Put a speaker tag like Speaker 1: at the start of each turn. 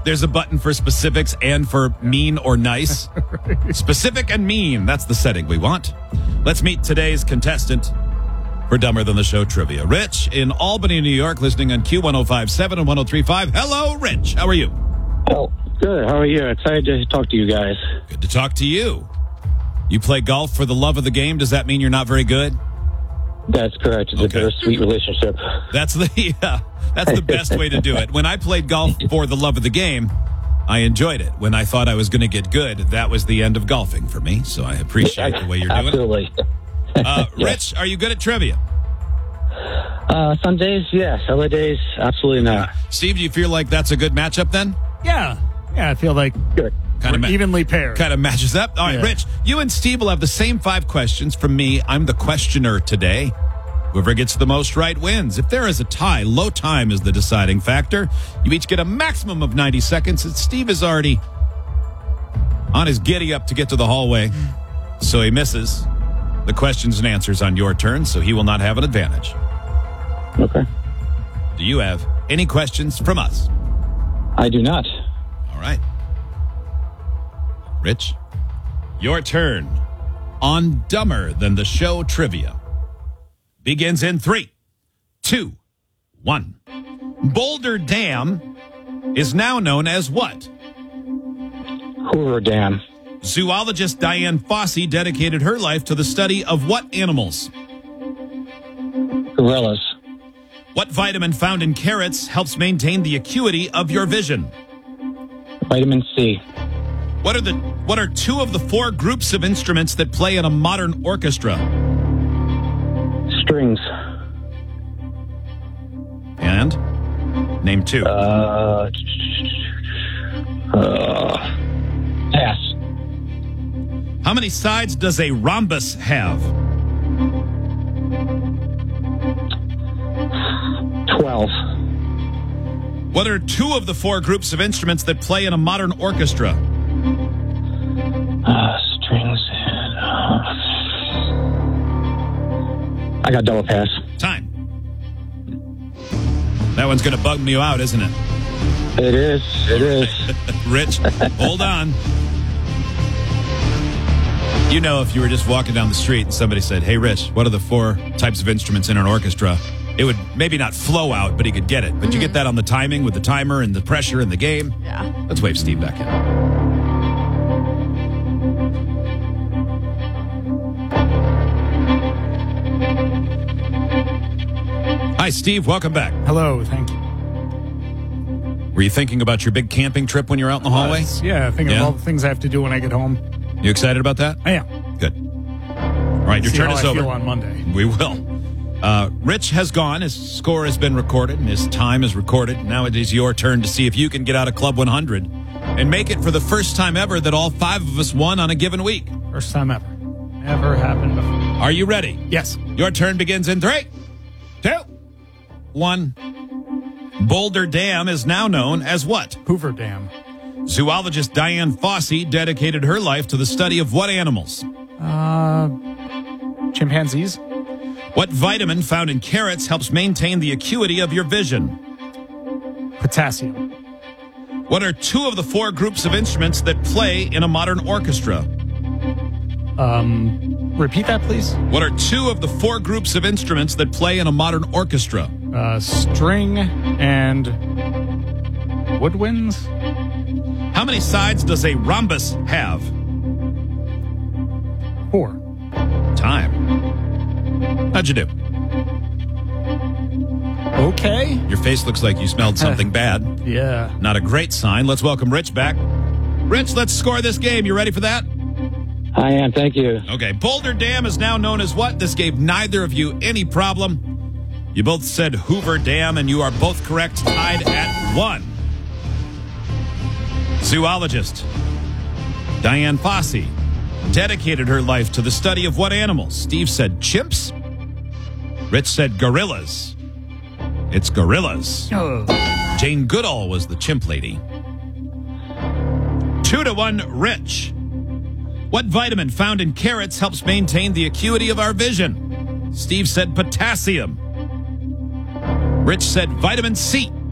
Speaker 1: There's a button for specifics and for mean or nice. Specific and mean. That's the setting we want. Let's meet today's contestant for Dumber Than the Show trivia. Rich in Albany, New York, listening on Q1057 and 1035. Hello, Rich. How are you?
Speaker 2: Oh, good. How are you? Excited to talk to you guys.
Speaker 1: Good to talk to you. You play golf for the love of the game. Does that mean you're not very good?
Speaker 2: That's correct. It's a bittersweet relationship.
Speaker 1: That's the best way to do it. When I played golf for the love of the game, I enjoyed it. When I thought I was going to get good, that was the end of golfing for me. So I appreciate the way you're doing
Speaker 2: Absolutely.
Speaker 1: it. Rich, are you good at trivia?
Speaker 2: Some days, yes. Other days, absolutely not.
Speaker 1: Steve, do you feel like that's a good matchup then?
Speaker 3: Yeah, I feel like
Speaker 2: Good.
Speaker 3: we're evenly paired.
Speaker 1: Kind of matches up. All right,
Speaker 3: Yeah.
Speaker 1: Rich, you and Steve will have the same 5 questions from me. I'm the questioner today. Whoever gets the most right wins. If there is a tie, low time is the deciding factor. You each get a maximum of 90 seconds. And Steve is already on his giddy up to get to the hallway, so he misses. The questions and answers on your turn, so he will not have an advantage.
Speaker 2: Okay.
Speaker 1: Do you have any questions from us?
Speaker 2: I do not.
Speaker 1: All right. Rich, your turn on Dumber Than the Show trivia begins in 3, 2, 1. Boulder Dam is now known as what?
Speaker 2: Hoover Dam.
Speaker 1: Zoologist Diane Fossey dedicated her life to the study of what animals?
Speaker 2: Gorillas.
Speaker 1: What vitamin found in carrots helps maintain the acuity of your vision?
Speaker 2: Vitamin C.
Speaker 1: What are 2 of the 4 groups of instruments that play in a modern orchestra?
Speaker 2: Strings.
Speaker 1: And name 2.
Speaker 2: Pass.
Speaker 1: How many sides does a rhombus have?
Speaker 2: 12.
Speaker 1: What are 2 of the 4 groups of instruments that play in a modern orchestra?
Speaker 2: Strings and... I got double pass.
Speaker 1: Time. That one's going to bug me out, isn't it?
Speaker 2: It is. It is.
Speaker 1: Rich, hold on. You know, if you were just walking down the street and somebody said, "Hey, Rich, what are the 4 types of instruments in an orchestra?" It would maybe not flow out, but he could get it. But you get that on the timing with the timer and the pressure in the game.
Speaker 4: Yeah.
Speaker 1: Let's wave Steve back in. Hi, Steve. Welcome back.
Speaker 3: Hello, thank you.
Speaker 1: Were you thinking about your big camping trip when you're out in the hallway?
Speaker 3: Yeah, thinking
Speaker 1: Yeah?
Speaker 3: of all the things I have to do when I get home.
Speaker 1: You excited about that?
Speaker 3: I am.
Speaker 1: Good. All right, your
Speaker 3: See
Speaker 1: turn
Speaker 3: how
Speaker 1: is
Speaker 3: I
Speaker 1: over.
Speaker 3: feel on Monday.
Speaker 1: We will. Rich has gone. His score has been recorded, and his time is recorded. Now it is your turn to see if you can get out of Club 100 and make it for the first time ever that all 5 of us won on a given week.
Speaker 3: First time ever. Never happened before.
Speaker 1: Are you ready?
Speaker 3: Yes.
Speaker 1: Your turn begins in 3, 2, 1. Boulder Dam is now known as what?
Speaker 3: Hoover Dam.
Speaker 1: Zoologist Diane Fossey dedicated her life to the study of what animals?
Speaker 3: Chimpanzees.
Speaker 1: What vitamin found in carrots helps maintain the acuity of your vision?
Speaker 3: Potassium.
Speaker 1: What are 2 of the 4 groups of instruments that play in a modern orchestra?
Speaker 3: Repeat that, please.
Speaker 1: What are 2 of the 4 groups of instruments that play in a modern orchestra?
Speaker 3: String and woodwinds.
Speaker 1: How many sides does a rhombus have?
Speaker 3: 4.
Speaker 1: Time. How'd you do?
Speaker 3: Okay.
Speaker 1: Your face looks like you smelled something bad.
Speaker 3: Yeah.
Speaker 1: Not a great sign. Let's welcome Rich back. Rich, let's score this game. You ready for that?
Speaker 2: I am. Thank you.
Speaker 1: Okay. Boulder Dam is now known as what? This gave neither of you any problem. You both said Hoover Dam, and you are both correct, tied at 1. Zoologist Diane Fossey dedicated her life to the study of what animals? Steve said chimps. Rich said gorillas. It's gorillas.
Speaker 3: Oh.
Speaker 1: Jane Goodall was the chimp lady. 2-1, Rich. What vitamin found in carrots helps maintain the acuity of our vision? Steve said potassium. Rich said vitamin C.